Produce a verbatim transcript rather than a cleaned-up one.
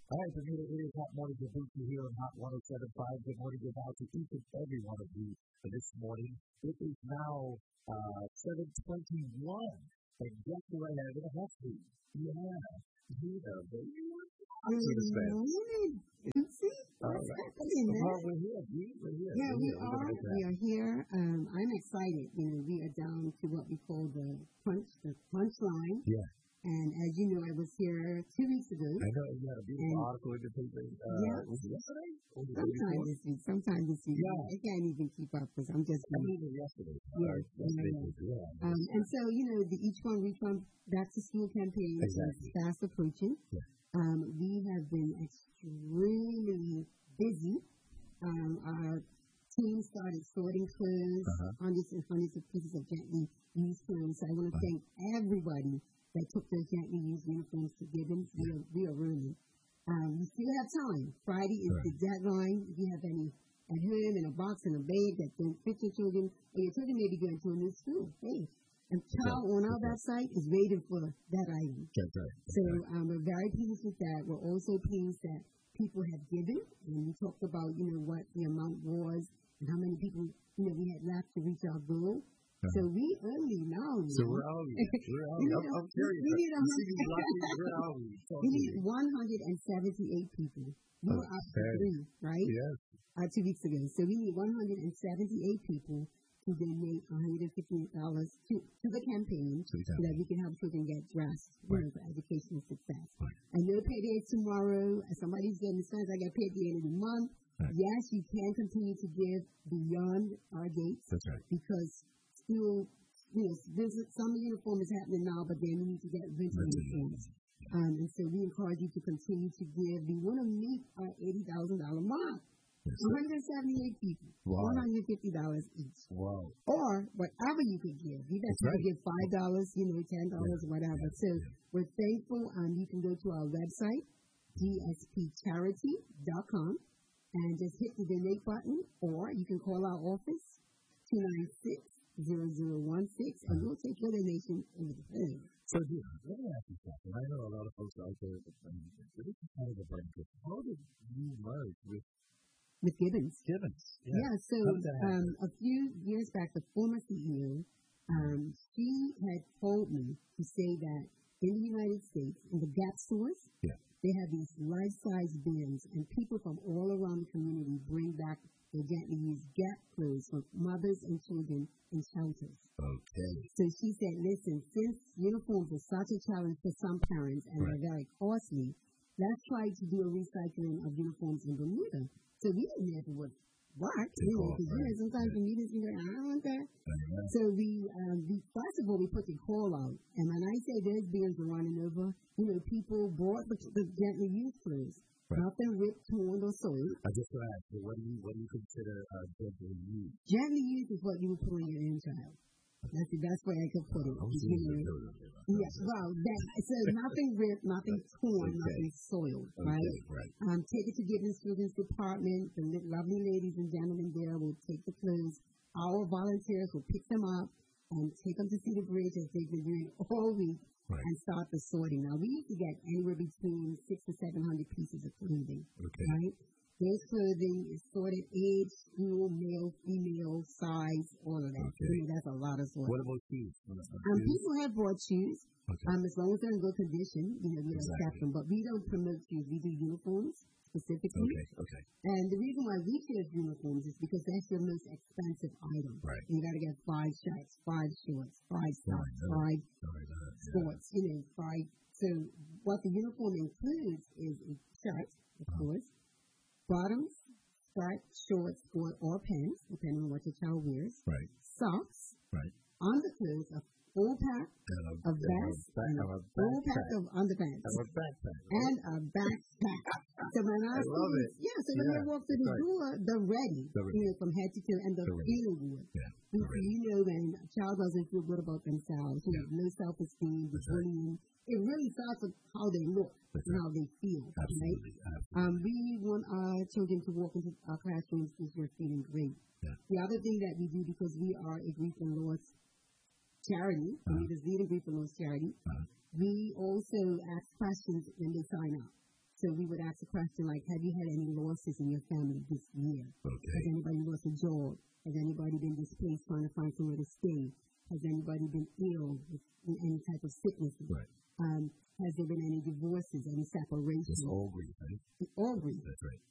All right, Bermuda, it is Hot Morning with Bucci here on Hot one oh seven point five. Good morning, good out to each and every one of you for this morning. It is now uh, seven twenty-one, and guess who I have in the hot seat? Yeah, Gina, baby. Good morning. See, All what's right. happening, man? Well, we're here, G. We're here. Yeah, we're we here. We're are. gonna make that We are here. Um, I'm excited. You know, we are down to what we call the punch, the punch line. Yeah. And as you know, I was here two weeks ago. I know you had a beautiful And- article in the paper. Uh, Yeah. Was it yesterday? Or was it the day Sometime before? this week, sometime this week. Yeah. I can't even keep up because I'm just. I mean, it was yesterday. Yes, Uh, yesterday. yeah, was- Yeah. Um, and so, you know, the Each One Reach One Back to School campaign Exactly. is fast approaching. Yeah. Um, we have been extremely busy. Um, our team started sorting clothes, Uh-huh. hundreds and hundreds of pieces of gently used clothes. So I want to Uh-huh. thank everybody that took those gently used uniforms to Gibbons. We are, we are running. Um, we still have time. Friday is Right. the deadline. If you have any at home in a box and a bag that don't fit your children, or your children may be going to a new school. Hey, a child right. on our That's website is waiting for that item. That's right. That's So right. um, we're very pleased with that. We're also pleased that people have given, and we talked about, you know, what the amount was and how many people, you know, we had left to reach our goal. Uh-huh. So we only now. So where are we? Where are we? We I'm, need a- I'm curious. we need a You see hundred- these blocks? Where are we? Talk We to need me. one hundred seventy-eight people. We were up to Okay. three, right? Yes. Uh, two weeks ago. So we need one hundred seventy-eight people to donate one hundred fifty dollars to, to the campaign To the so that campaign. we can help children get dressed, you Right. know, for educational success. Right. I know payday is tomorrow. Somebody's getting friends. I get paid at the end of the month. Right. Yes, you can continue to give beyond our gates That's right. because still, you know, there's some uniform is happening now, but then we need to get winter Winter uniforms. Um, and so we encourage you to continue to give. We want to meet our eighty thousand dollars mark. Yes. one hundred seventy-eight people, Wow. one hundred fifty dollars each. Wow. Or whatever you could give. You That's can right. give five dollars, you know, ten dollars, Yeah. whatever. Yeah. So Yeah. we're thankful. Um, you can go to our website, d s p charity dot com, and just hit the donate button, or you can call our office, two nine six, zero zero one six, and we'll take your donation over the phone. So, yeah, let me ask you something. I know a lot of folks out there that um, this is kind of a burden. How did you merge with With Gibbons. Gibbons? Yeah, so How did that happen? um, a few years back, the former C E O, um, she had told me to say that in the United States, in the Gap stores, Yeah. they have these life-size bins, and people from all around the community bring back their gently used Gap clothes for mothers and children in shelters. Okay. So she said, listen, since uniforms are such a challenge for some parents and Right. they're very costly, let's try to do a recycling of uniforms in Bermuda. So we didn't know if it would work, Take you know, off, because you know, right. sometimes Bermudas can go, I don't want that. I know. So we, um, we, first of all, we put the call out. And when I say those bins are running over, you know, people bought the, the gently used clothes. Right. Nothing ripped, torn, or soiled. I just want to ask you, what do you, what do you consider uh, gently used? Gently used is what you would put on your own child. That's the best way I could put it. I'm You seeing know, the children. Yes, well, that, so nothing ripped, nothing torn, Okay. nothing soiled, Okay, right? right. Um, take it to Gibbons Children's Department. The li- lovely ladies and gentlemen there will take the clothes. Our volunteers will pick them up and take them to Cedar Bridge as they've been doing all week Right. and start the sorting. Now, we used to get anywhere between six to seven hundred pieces of clothing, Okay. right? This clothing is sorted age, school, male, female, size, all of that. Okay. You know, that's a lot of sorting. What about shoes? What about Um, shoes? people have bought shoes. Okay. Um, as long as they're in good condition, you know, we don't Exactly. accept them. But we don't promote shoes. We do uniforms specifically. Okay. Okay. And the reason why we choose uniforms is because that's your most expensive item. Right. You got to get five shirts, five shorts, five socks, no. five All right. Uh, yeah. sports, you know, five. So what the uniform includes is a shirt, of Uh-huh. course, bottoms, skirt, shorts, or, or pants, depending on what your child wears, Right. socks, Right. underclothes, a full pack And a, of and a vests, back, and and a a full pack backpack. of underpants, And a backpack. and a backpack. So when I I, love students- it. Yeah, so when Yeah, they walk through the right. door, they're ready, They're you know, from head to toe, and they're They're ready. feeling good. Yeah. You, They're ready. you know, when a child doesn't feel good about themselves, you know, no self-esteem, the That's right. bullying, it really starts with how they look That's and right. how they feel, right? Absolutely. Absolutely. Um, we want our children to walk into our classrooms if they're feeling great. Yeah. The other thing that we do, because we are a grief and loss charity, Uh-huh. we just lead a grief and loss charity, Uh-huh. we also ask questions when they sign up. So we would ask a question like, have you had any losses in your family this year? Okay. Has anybody lost a job? Has anybody been displaced trying to find somewhere to stay? Has anybody been ill with any type of sickness? Right. Um, has there been any divorces, any separations? It's all grief, right? All grief. That's right.